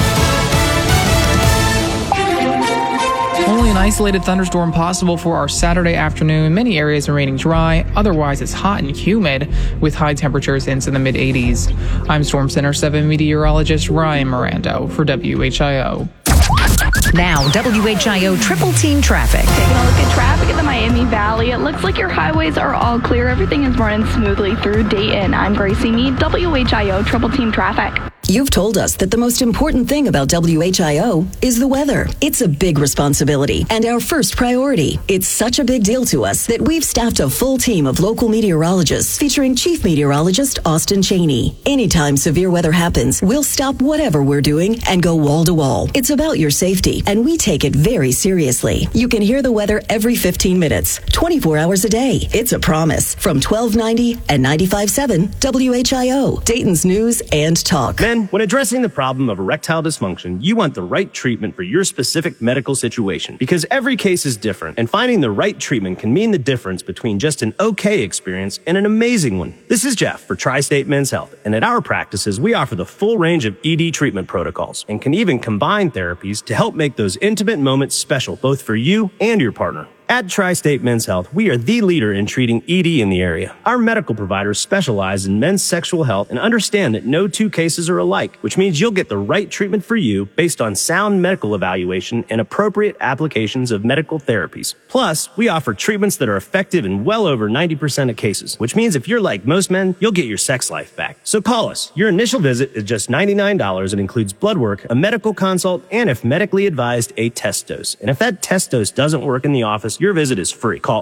Only an isolated thunderstorm possible for our Saturday afternoon. Many areas remaining dry. Otherwise, it's hot and humid with high temperatures into the mid-80s. I'm Storm Center 7 meteorologist Ryan Mirando for WHIO. Now, WHIO Triple Team Traffic. Taking a look at traffic in the Miami Valley. It looks like your highways are all clear. Everything is running smoothly through Dayton. I'm Gracie Mead, WHIO Triple Team Traffic. You've told us that the most important thing about WHIO is the weather. It's a big responsibility and our first priority. It's such a big deal to us that we've staffed a full team of local meteorologists featuring Chief Meteorologist Austin Cheney. Anytime severe weather happens, we'll stop whatever we're doing and go wall to wall. It's about your safety, and we take it very seriously. You can hear the weather every 15 minutes, 24 hours a day. It's a promise from 1290 and 95.7 WHIO, Dayton's News and Talk. Men, when addressing the problem of erectile dysfunction, you want the right treatment for your specific medical situation because every case is different, and finding the right treatment can mean the difference between just an okay experience and an amazing one. This is Jeff for Tri-State Men's Health, and at our practices, we offer the full range of ED treatment protocols and can even combine therapies to help make those intimate moments special both for you and your partner. At Tri-State Men's Health, we are the leader in treating ED in the area. Our medical providers specialize in men's sexual health and understand that no two cases are alike, which means you'll get the right treatment for you based on sound medical evaluation and appropriate applications of medical therapies. Plus, we offer treatments that are effective in well over 90% of cases, which means if you're like most men, you'll get your sex life back. So call us. Your initial visit is just $99 and includes blood work, a medical consult, and if medically advised, a test dose. And if that test dose doesn't work in the office, your visit is free. Call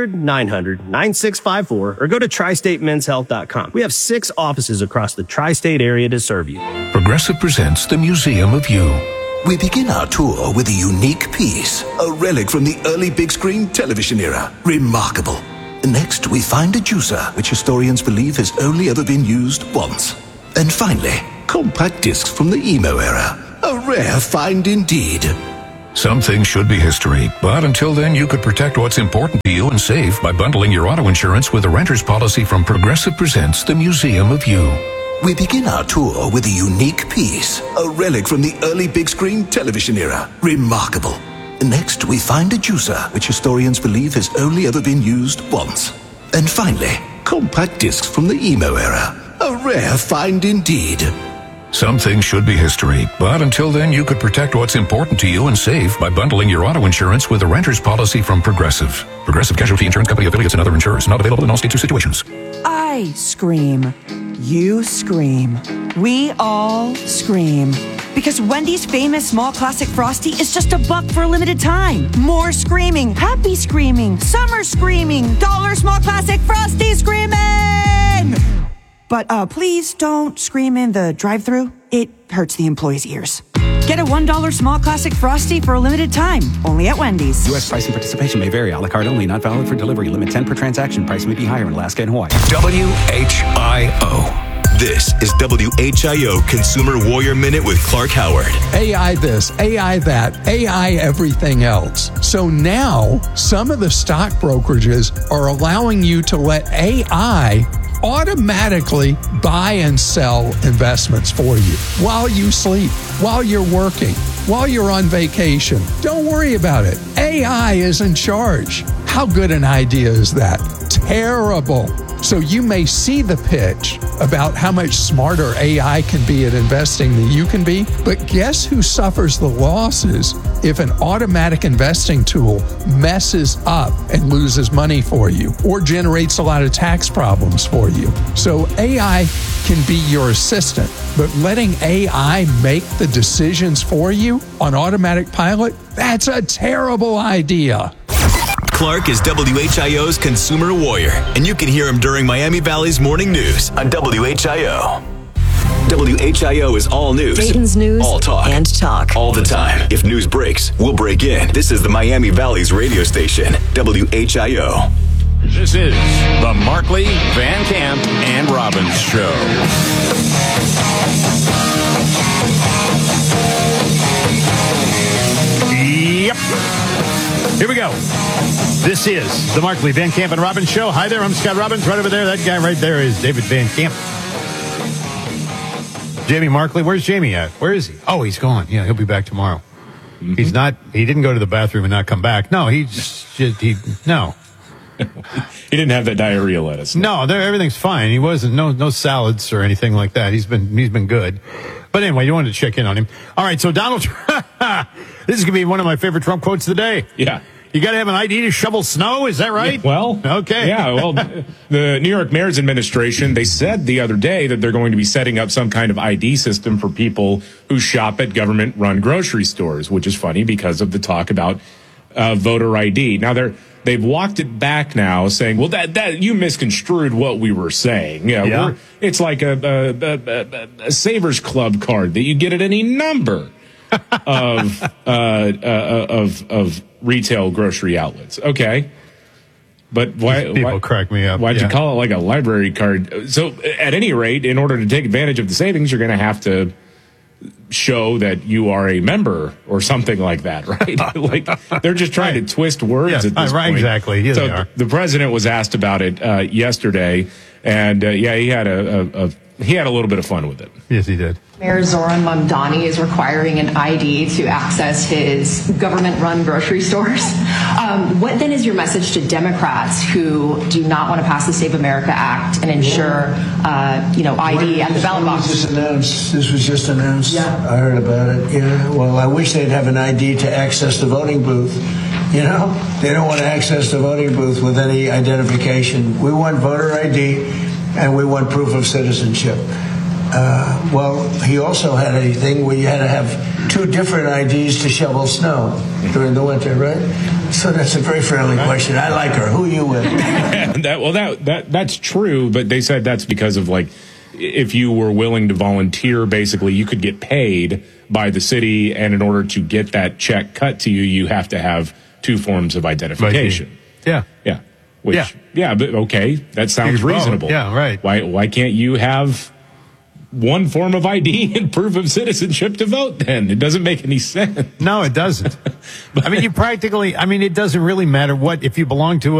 800-900-9654 or go to tristatemenshealth.com. We have 6 offices across the tri-state area to serve you. Progressive presents the Museum of You. We begin our tour with a unique piece, a relic from the early big screen television era. Remarkable. Next, we find a juicer, which historians believe has only ever been used once. And finally, compact discs from the emo era. A rare find indeed. Some things should be history, but until then, you could protect what's important to you and save by bundling your auto insurance with a renter's policy from Progressive presents the Museum of You. We begin our tour with a unique piece, a relic from the early big screen television era. Remarkable. Next, we find a juicer, which historians believe has only ever been used once. And finally, compact discs from the emo era. A rare find indeed. Some things should be history, but until then, you could protect what's important to you and save by bundling your auto insurance with a renter's policy from Progressive. Progressive Casualty Insurance Company affiliates and other insurers. Not available in all states or situations. I scream. You scream. We all scream. Because Wendy's famous small classic Frosty is just $1 for a limited time. More screaming, happy screaming, summer screaming, dollar small classic Frosty screaming! But please don't scream in the drive-thru. It hurts the employees' ears. Get a $1 small classic Frosty for a limited time, only at Wendy's. U.S. price and participation may vary. A la carte only, not valid for delivery. Limit 10 per transaction. Price may be higher in Alaska and Hawaii. WHIO. This is WHIO Consumer Warrior Minute with Clark Howard. AI this, AI that, AI everything else. So now, some of the stock brokerages are allowing you to let AI automatically buy and sell investments for you while you sleep, while you're working, while you're on vacation. Don't worry about it. AI is in charge. How good an idea is that? Terrible. So you may see the pitch about how much smarter AI can be at investing than you can be, but guess who suffers the losses if an automatic investing tool messes up and loses money for you or generates a lot of tax problems for you? So AI can be your assistant, but letting AI make the decisions for you on automatic pilot, that's a terrible idea. Clark is WHIO's Consumer Warrior, and you can hear him during Miami Valley's morning news on WHIO. WHIO is all news. Dayton's news all talk. And talk. All the time. If news breaks, we'll break in. This is the Miami Valley's radio station, WHIO. This is the Markley, Van Camp, and Robbins Show. Yep. Here we go. This is the Markley, Van Camp, and Robbins Show. Hi there, I'm Scott Robbins. Right over there, that guy right there is David Van Camp. Jamie Markley, where's Jamie at? Where is he? Oh, he's gone. Yeah, he'll be back tomorrow. Mm-hmm. He didn't go to the bathroom and not come back. No, no. He didn't have that diarrhea lettuce. No, everything's fine. He wasn't, no salads or anything like that. He's been good. But anyway, you wanted to check in on him. All right, so Donald Trump, this is going to be one of my favorite Trump quotes of the day. Yeah. You got to have an ID to shovel snow, is that right? Yeah, well, okay. Yeah, well, the New York Mayor's administration, they said the other day that they're going to be setting up some kind of ID system for people who shop at government-run grocery stores, which is funny because of the talk about voter ID. Now, they've walked it back now, saying, well, that you misconstrued what we were saying. Yeah. It's like a Savers Club card that you get at any number of retail grocery outlets. Okay. But why crack me up? Why'd you call it like a library card? So at any rate, in order to take advantage of the savings, you're going to have to show that you are a member or something like that, right? Like they're just trying to twist words at this point. Exactly. Yeah, so the president was asked about it yesterday, and he had a he had a little bit of fun with it. Yes, he did. Mayor Zoran Mamdani is requiring an ID to access his government-run grocery stores. What then is your message to Democrats who do not want to pass the Save America Act and ensure, ID at the ballot box? This was just announced. Yeah. I heard about it. Yeah. Well, I wish they'd have an ID to access the voting booth. They don't want to access the voting booth with any identification. We want voter ID and we want proof of citizenship. He also had a thing where you had to have 2 different IDs to shovel snow during the winter, right? So that's a very friendly question. I like her. Who are you with? That's true, but they said that's because of if you were willing to volunteer, basically you could get paid by the city, and in order to get that check cut to you, you have to have 2 forms of identification. Yeah. Yeah. But okay, that sounds reasonable. Yeah, right. Why can't you have 1 form of ID and proof of citizenship to vote then? It doesn't make any sense. No, it doesn't. It doesn't really matter if you belong to